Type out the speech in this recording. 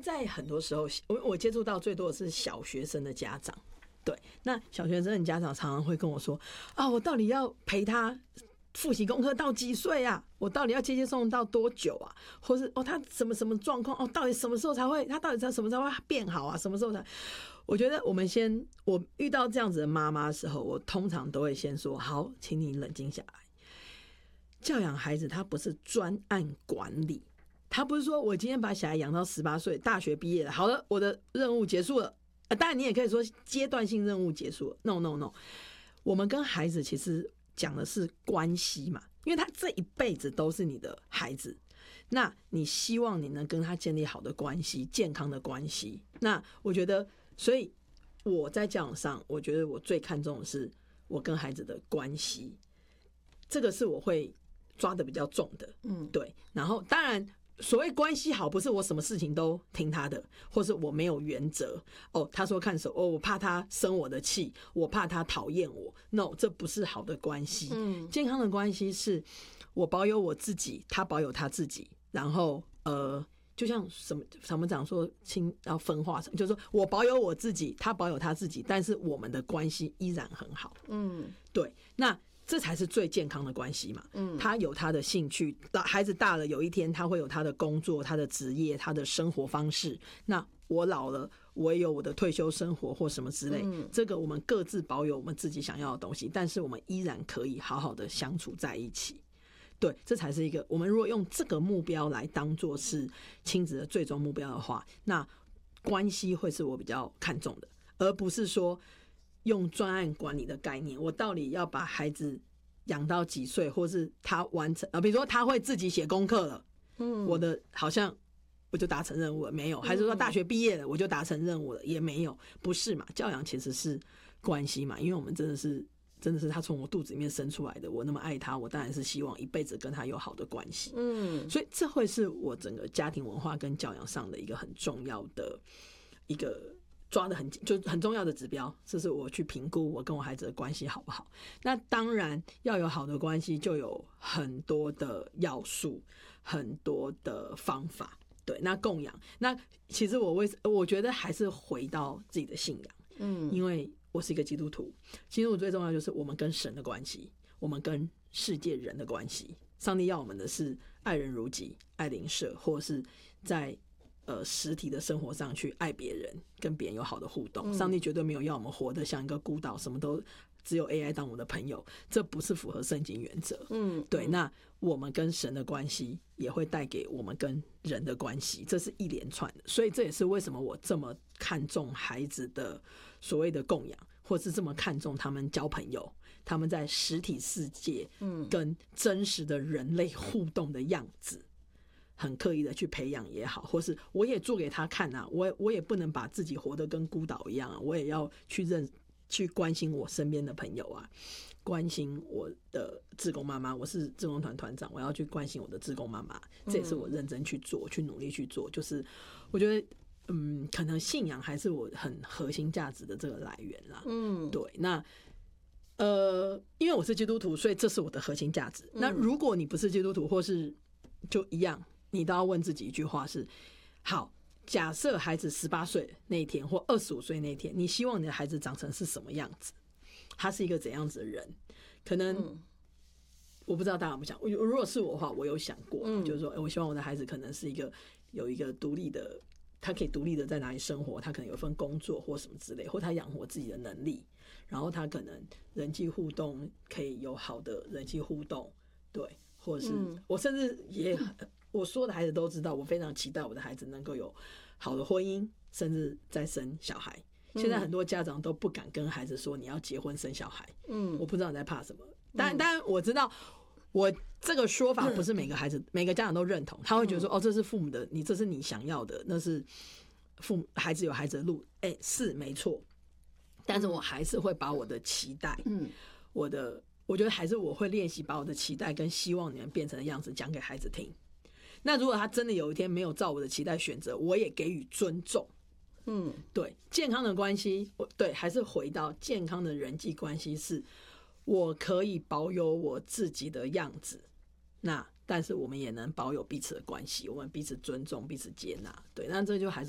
在很多时候，我接触到最多的是小学生的家长。对，那小学生的家长常常会跟我说啊，我到底要陪他复习功课到几岁啊？我到底要接送到多久啊？或是他什么什么状况？到底什么时候才会？他到底什么时候会变好啊？什么时候才？我觉得我遇到这样子的妈妈的时候，我通常都会先说：好，请你冷静下来。教养孩子，他不是专案管理，他不是说我今天把小孩养到18岁，大学毕业了，好了，我的任务结束了。当然，你也可以说阶段性任务结束了。No， 我们跟孩子其实讲的是关系嘛，因为他这一辈子都是你的孩子，那你希望你能跟他建立好的关系，健康的关系。那我觉得，所以我在教养上，我觉得我最看重的是我跟孩子的关系，这个是我会抓的比较重的。对。然后当然，所谓关系好，不是我什么事情都听他的，或是我没有原则。他说看手，我怕他生我的气，我怕他讨厌我。No， 这不是好的关系。健康的关系是我保有我自己，他保有他自己。然后就像什么讲说要分化成，就是说我保有我自己，他保有他自己，但是我们的关系依然很好。对。那这才是最健康的关系嘛。他有他的兴趣，孩子大了，有一天他会有他的工作、他的职业、他的生活方式。那我老了，我也有我的退休生活或什么之类。这个我们各自保有我们自己想要的东西，但是我们依然可以好好的相处在一起。对，这才是一个我们如果用这个目标来当作是亲子的最终目标的话，那关系会是我比较看重的，而不是说用专案管理的概念，我到底要把孩子养到几岁，或是他完成比如说他会自己写功课了，我的好像我就达成任务了，没有。还是说大学毕业了我就达成任务了，也没有。不是嘛，教养其实是关系嘛，因为我们真的是他从我肚子里面生出来的，我那么爱他，我当然是希望一辈子跟他有好的关系。所以这会是我整个家庭文化跟教养上的一个很重要的一个抓得就很重要的指标，这是我去评估我跟我孩子的关系好不好。那当然要有好的关系，就有很多的要素，很多的方法。对，那供养，那其实我觉得还是回到自己的信仰。因为我是一个基督徒，基督徒最重要就是我们跟神的关系，我们跟世界人的关系。上帝要我们的是爱人如己，爱邻舍，或是在实体的生活上去爱别人，跟别人有好的互动。上帝绝对没有要我们活得像一个孤岛，什么都只有 AI 当我们的朋友，这不是符合圣经原则。对。那我们跟神的关系也会带给我们跟人的关系，这是一连串的。所以这也是为什么我这么看重孩子的所谓的供养，或是这么看重他们交朋友，他们在实体世界跟真实的人类互动的样子，很刻意的去培养也好，或是我也做给他看啊，我也不能把自己活得跟孤岛一样啊，我也要去关心我身边的朋友啊，关心我的志工妈妈，我是志工团团长，我要去关心我的志工妈妈，这也是我认真去做，去努力去做。就是我觉得可能信仰还是我很核心价值的这个来源啦。对。那因为我是基督徒，所以这是我的核心价值。那如果你不是基督徒，或是就一样，你都要问自己一句话是：好，假设孩子18岁那一天或25岁那一天，你希望你的孩子长成是什么样子？他是一个怎样子的人？可能我不知道大家有没有想，如果是我的话，我有想过，就是说我希望我的孩子可能是有一个独立的，他可以独立的在哪里生活，他可能有份工作或什么之类，或他养活自己的能力，然后他可能人际互动可以有好的人际互动。对。或者是我甚至我所有的孩子都知道，我非常期待我的孩子能够有好的婚姻，甚至再生小孩。现在很多家长都不敢跟孩子说你要结婚生小孩。我不知道你在怕什么。当然我知道，我这个说法不是每个家长都认同，他会觉得说这是父母的，这是你想要的，那是孩子有孩子的路。是没错，但是我还是会把我的期待，我觉得还是我会练习把我的期待跟希望你们变成的样子讲给孩子听。那如果他真的有一天没有照我的期待选择，我也给予尊重。对。健康的关系，对，还是回到健康的人际关系，是我可以保有我自己的样子，但是我们也能保有彼此的关系，我们彼此尊重，彼此接纳。对。那这就还是